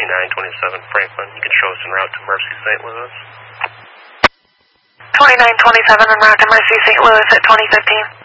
2927 Franklin. You can show us en route to Mercy, St. Louis. 2927 en route to Mercy, St. Louis at 2015.